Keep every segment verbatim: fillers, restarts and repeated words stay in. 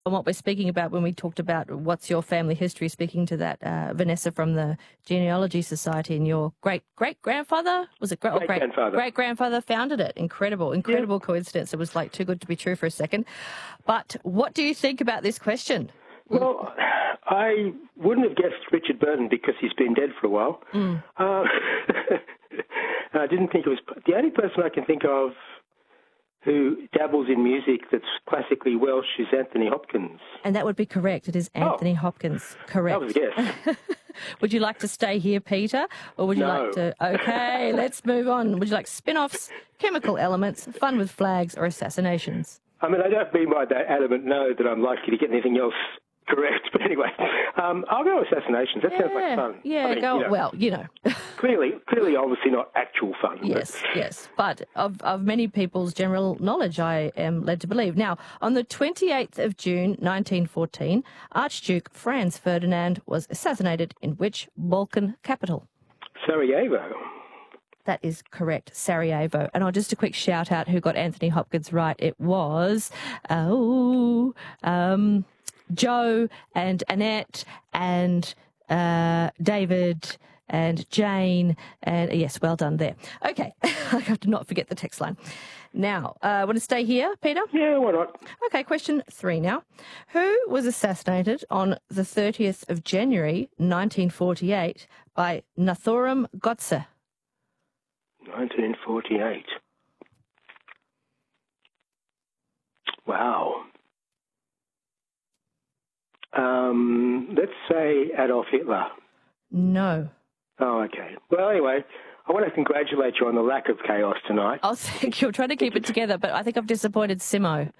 on what we're speaking about when we talked about what's your family history, speaking to that, uh, Vanessa from the Genealogy Society, and your great-great-grandfather, was it great, great-grandfather great-grandfather founded it. Incredible, incredible yeah. coincidence. It was like too good to be true for a second. But what do you think about this question? Well, I wouldn't have guessed Richard Burton because he's been dead for a while. Mm. Uh, I didn't think it was... The only person I can think of who dabbles in music that's classically Welsh is Anthony Hopkins. And that would be correct. It is Anthony oh, Hopkins. Correct. That was a guess. Would you like to stay here, Peter? Or would you no. like to... Okay, let's move on. Would you like spin-offs, chemical elements, fun with flags, or assassinations? I mean, I don't mean by that adamant no that I'm likely to get anything else correct. But anyway, um, I'll go assassinations. That yeah, sounds like fun. Yeah, I mean, go, you know, well, you know. clearly, clearly, obviously not actual fun. Yes, but. yes. But of, of many people's general knowledge, I am led to believe. Now, on the twenty-eighth of June, nineteen fourteen, Archduke Franz Ferdinand was assassinated in which Balkan capital? Sarajevo. That is correct, Sarajevo. And I'll just a quick shout out who got Anthony Hopkins right. It was, oh, um, Joe and Annette and uh, David and Jane. And yes, well done there. Okay, I have to not forget the text line. Now, uh, want to stay here, Peter? Yeah, why not? Okay, question three now. Who was assassinated on the thirtieth of January, nineteen forty-eight by Nathorum Godse? nineteen forty-eight. Wow. Um, let's say Adolf Hitler. No. Oh, okay. Well, anyway, I want to congratulate you on the lack of chaos tonight. Oh, thank you. I'm trying to keep it together, but I think I've disappointed Simo.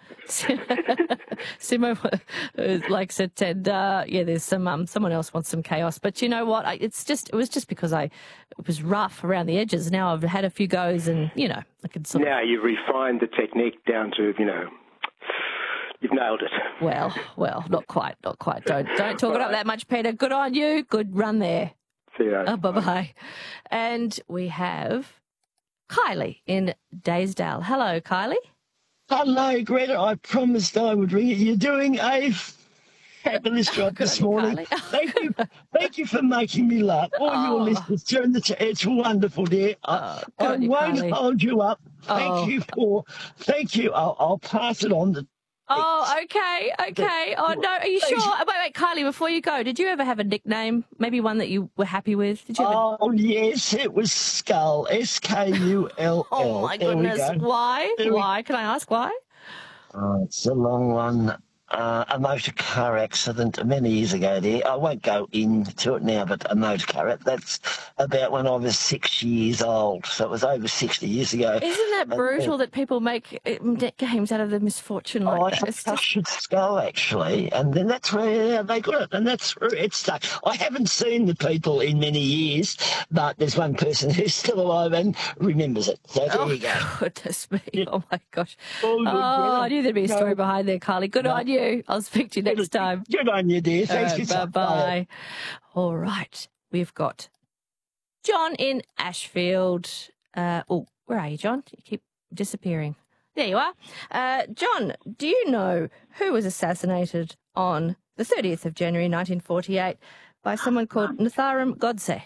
Simo, like said, said uh, yeah, there's some, um, someone else wants some chaos. But you know what? I, it's just, it was just because I, it was rough around the edges. Now I've had a few goes and, you know, I could sort now of... you've refined the technique down to, you know, you've nailed it. Well, well, not quite, not quite. Don't, don't talk it up that much, Peter. Good on you. Good run there. See you. Oh, bye-bye. And we have Kylie in Daysdale. Hello, Kylie. Hello, Greta. I promised I would ring you. You're doing a fabulous job this morning. Thank you, thank you for making me laugh. All oh. your listeners during the. T- it's wonderful, dear. I, oh, I you, won't Kylie. hold you up. Thank oh. you for. Thank you. I'll, I'll pass it on. To, Oh, okay, okay. Oh, no, are you sure? Wait, wait, Kylie, before you go, did you ever have a nickname, maybe one that you were happy with? Did you ever... Oh, yes, it was Skull, S K U L L. Oh, my there goodness. Why? There why? We... Can I ask why? Oh, it's a long one. Uh, a motor car accident many years ago there. I won't go into it now, but a motor car, that's about when I was six years old. So it was over sixty years ago. Isn't that brutal uh, that people make games out of the misfortune like oh, that? I it's just... should go, actually. And then that's where they got it. And that's where it stuck. I haven't seen the people in many years, but there's one person who's still alive and remembers it. So there oh, you go. Goodness me. Yeah. Oh, my gosh. Oh, oh I knew there'd be a story no. behind there, Carly. Good no. on you. I'll speak to you next time. Good on you, dear. Thanks for uh, Bye-bye. All right. We've got John in Ashfield. Uh, oh, where are you, John? You keep disappearing. There you are. Uh, John, do you know who was assassinated on the thirtieth of January nineteen forty-eight by someone called Natharam Godse?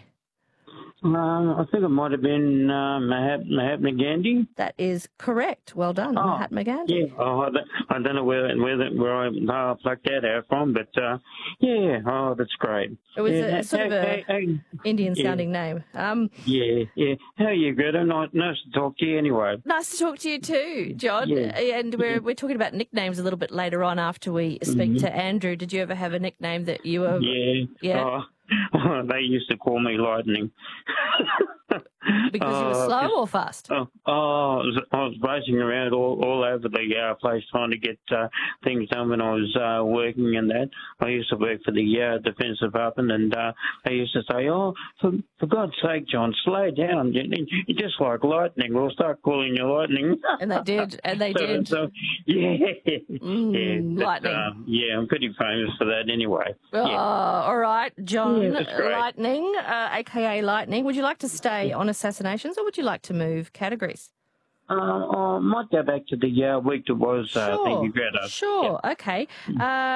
Um, I think it might have been uh, Mahat- Mahatma Gandhi. That is correct. Well done, oh, Mahatma Gandhi. Yeah, oh, I, don't, I don't know where where, the, where I uh, plucked that out from, but uh, yeah, oh, that's great. It was yeah, a, sort hey, of a hey, hey, Indian-sounding yeah. name. Um, yeah, yeah. How are you, Greta? Nice, nice to talk to you anyway. Nice to talk to you too, John. Yeah. And we're yeah. we're talking about nicknames a little bit later on after we speak mm-hmm. to Andrew. Did you ever have a nickname that you were... Yeah. Yeah. Oh. Oh, they used to call me Lightning. Because you were uh, slow or fast? Oh, oh I, was, I was racing around all, all over the uh, place trying to get uh, things done when I was uh, working and that. I used to work for the uh, Defence Department, and uh, they used to say, oh, for, for God's sake, John, slow down. You're just like lightning. We'll start calling you Lightning. And they did, and they so, did. So, yeah. Mm, yeah but, lightning. Uh, yeah, I'm pretty famous for that anyway. Oh, yeah. all right, John, yeah, Lightning, uh, a k a. Lightning. Would you like to stay on assassinations or would you like to move categories? Uh, I might go back to the uh, week that was. Uh, thank you, Greta. Sure. Yep. Okay. Uh,